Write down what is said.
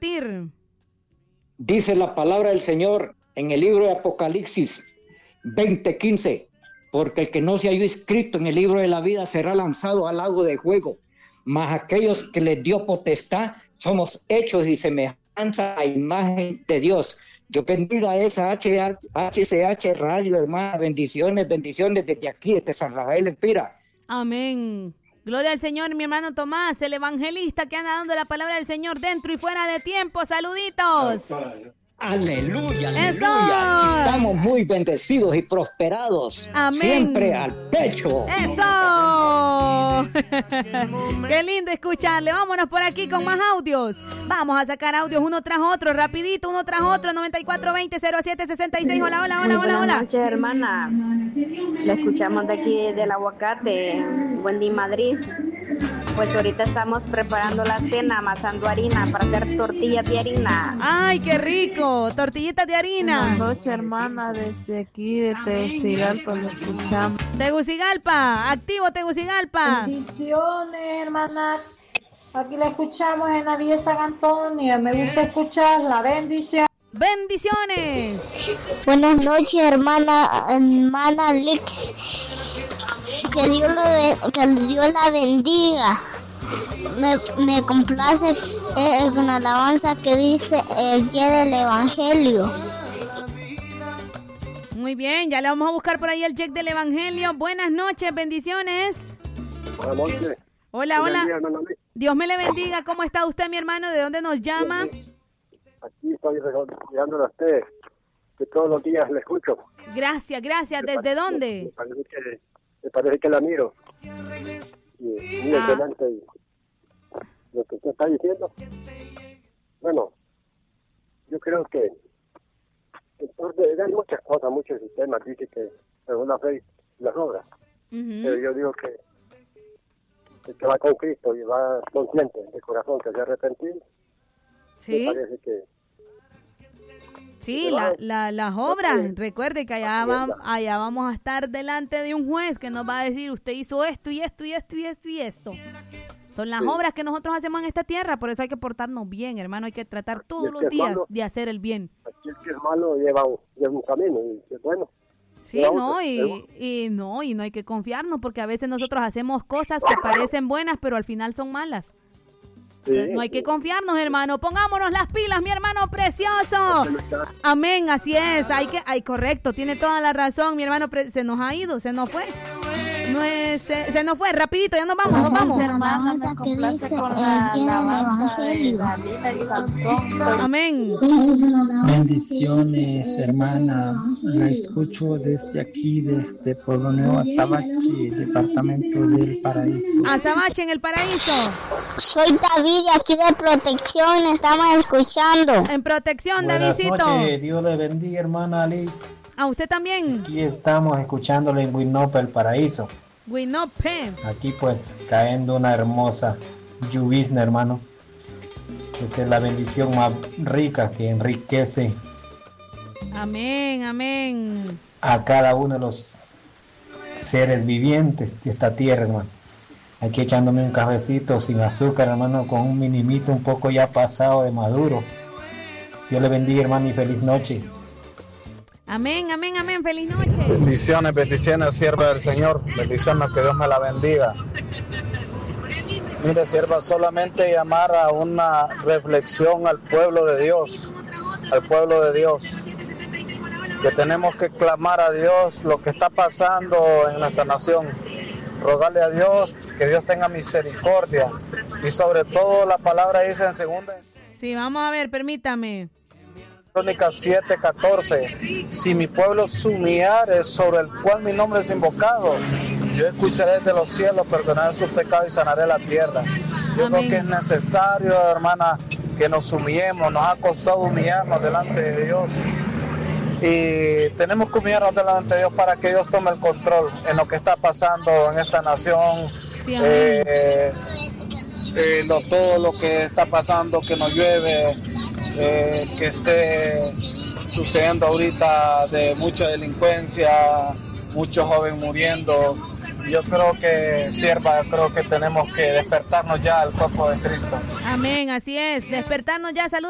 compartir? Dice la palabra del Señor en el libro de Apocalipsis 20:15, porque el que no se haya inscrito en el libro de la vida será lanzado al lago de fuego, mas aquellos que les dio potestad somos hechos y semejanza a imagen de Dios. Dios bendiga a esa HCH Radio, hermana. Bendiciones desde aquí, desde San Rafael Empira. Amén. Gloria al Señor, mi hermano Tomás, el evangelista que anda dando la palabra del Señor dentro y fuera de tiempo. Saluditos. Aleluya, aleluya. ¡Eso! Estamos muy bendecidos y prosperados. Amén. Siempre al pecho. ¡Eso! ¡Qué lindo escucharle! Vámonos por aquí con más audios. Vamos a sacar audios uno tras otro, rapidito, uno tras otro. 9420-0766. Hola, hola, hola, hola, hola. Buenas noches, hermana. La escuchamos de aquí del Aguacate, Wendy, Madrid. Pues ahorita estamos preparando la cena, amasando harina para hacer tortillas de harina. ¡Ay, qué rico! Tortillitas de harina. Buenas noches, hermana, desde aquí de Tegucigalpa lo escuchamos. Tegucigalpa, activo Tegucigalpa. Bendiciones, hermana. Aquí la escuchamos en la Villa San Antonio. Me gusta escucharla. Bendición. Bendiciones. Buenas noches, hermana Alex. Que Dios la bendiga. Me complace con la alabanza que dice el día del Evangelio. Muy bien, ya le vamos a buscar por ahí el check del Evangelio. Buenas noches, bendiciones. Buenas noches. Hola, hola. Dios me le bendiga. ¿Cómo está usted, mi hermano? ¿De dónde nos llama? Aquí estoy regalándole a usted, que todos los días le escucho. Gracias. ¿Desde dónde? Me parece que la miro. Y muy excelente lo que usted está diciendo. Bueno, yo creo que hay muchas cosas, muchos sistemas. Dice que según la fe y las obras. Pero yo digo que el que va con Cristo y va consciente de corazón que se ha arrepentido, sí. Me parece que sí, las obras. Recuerde que allá vamos a estar delante de un juez que nos va a decir: usted hizo esto y esto y esto y esto y esto. Son las obras que nosotros hacemos en esta tierra, por eso hay que portarnos bien, hermano. Hay que tratar todos los días de hacer el bien. Aquí el que es malo lleva un camino y es bueno. Sí, no, y no hay que confiarnos, porque a veces nosotros hacemos cosas que parecen buenas, pero al final son malas. Sí, no hay que confiarnos, hermano. Pongámonos las pilas, mi hermano precioso. Amén, así es. Correcto, tiene toda la razón, mi hermano. Se nos ha ido, se nos fue. Se nos fue, rapidito, ya nos vamos. Hermana, me complace con la alabanza de Dalila y Sansón. Amén. Bendiciones, hermana. La escucho desde aquí, desde Pueblo Nuevo, Azabache, departamento del Paraíso. Azabache, en el Paraíso. Soy David, aquí de Protección, estamos escuchando. En Protección, Buenas Davidcito. noches, Dios le bendiga, hermana Ali. ¿A usted también? Aquí estamos escuchándole en Winope, el Paraíso. Winope. Aquí pues cayendo una hermosa lluvia, hermano. Esa es la bendición más rica que enriquece. Amén, amén. A cada uno de los seres vivientes de esta tierra, hermano. Aquí echándome un cafecito sin azúcar, hermano, con un minimito un poco ya pasado de maduro. Dios le bendiga, hermano, y feliz noche. Amén, amén, amén. Feliz noche. Bendiciones, sierva del Señor. Bendiciones, que Dios me la bendiga. Mire, sierva, solamente llamar a una reflexión al pueblo de Dios. Al pueblo de Dios. Que tenemos que clamar a Dios lo que está pasando en nuestra nación. Rogarle a Dios que Dios tenga misericordia. Y sobre todo la palabra dice en segunda. Sí, vamos a ver, permítame. Crónicas 7:14. Si mi pueblo se humillare, sobre el cual mi nombre es invocado, yo escucharé desde los cielos, perdonaré sus pecados y sanaré la tierra. Yo creo que es necesario, hermana, que nos humillemos. Nos ha costado humillarnos delante de Dios. Y tenemos que humillarnos delante de Dios para que Dios tome el control en lo que está pasando en esta nación. Sí, todo lo que está pasando, que no llueve, que esté sucediendo ahorita de mucha delincuencia, muchos jóvenes muriendo. Yo creo que, sierva, creo que tenemos que despertarnos ya al cuerpo de Cristo. Amén, así es, despertarnos ya. Saludos.